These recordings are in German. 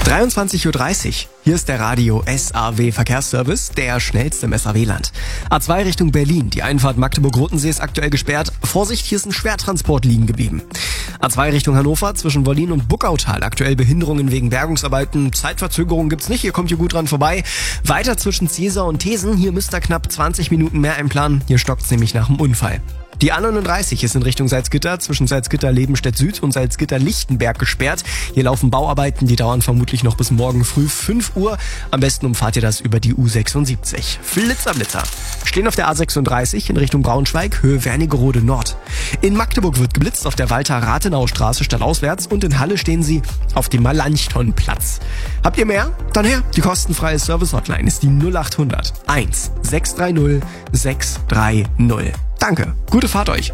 23:30 Uhr. Hier ist der Radio SAW Verkehrsservice, der schnellste im SAW-Land. A2 Richtung Berlin. Die Einfahrt Magdeburg-Rotensee ist aktuell gesperrt. Vorsicht, hier ist ein Schwertransport liegen geblieben. A2 Richtung Hannover zwischen Wollin und Buckautal. Aktuell Behinderungen wegen Bergungsarbeiten. Zeitverzögerung gibt's nicht, ihr kommt hier gut dran vorbei. Weiter zwischen Ziesar und Thesen. Hier müsst ihr knapp 20 Minuten mehr einplanen. Hier stockt's nämlich nach dem Unfall. Die A39 ist in Richtung Salzgitter zwischen Salzgitter-Lebenstedt Süd und Salzgitter-Lichtenberg gesperrt. Hier laufen Bauarbeiten, die dauern vermutlich noch bis morgen früh 5 Uhr. Am besten umfahrt ihr das über die U76. Blitzer. Stehen auf der A36 in Richtung Braunschweig, Höhe Wernigerode Nord. In Magdeburg wird geblitzt auf der Walter-Rathenau-Straße stadtauswärts und in Halle stehen sie auf dem Melanchthon-Platz. Habt ihr mehr? Dann her. Die kostenfreie Service-Hotline ist die 0800 1 630 630. Danke, gute Fahrt euch.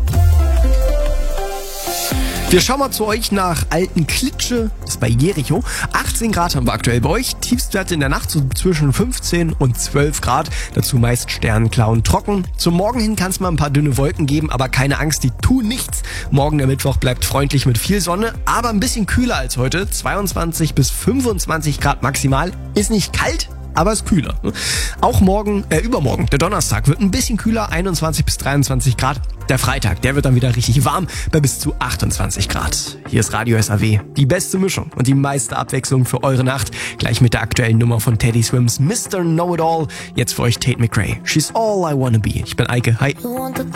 Wir schauen mal zu euch nach Altenklitsche, das ist bei Jericho. 18 Grad haben wir aktuell bei euch, Tiefstwerte in der Nacht so zwischen 15 und 12 Grad, dazu meist sternklar und trocken. Zum Morgen hin kann es mal ein paar dünne Wolken geben, aber keine Angst, die tun nichts. Morgen der Mittwoch bleibt freundlich mit viel Sonne, aber ein bisschen kühler als heute, 22 bis 25 Grad maximal. Ist nicht kalt, aber ist kühler. Auch übermorgen, der Donnerstag, wird ein bisschen kühler, 21 bis 23 Grad. Der Freitag, der wird dann wieder richtig warm, bei bis zu 28 Grad. Hier ist Radio SAW, die beste Mischung und die meiste Abwechslung für eure Nacht. Gleich mit der aktuellen Nummer von Teddy Swims Mr. Know-It-All. Jetzt für euch Tate McRae. She's all I wanna be. Ich bin Eike, hi.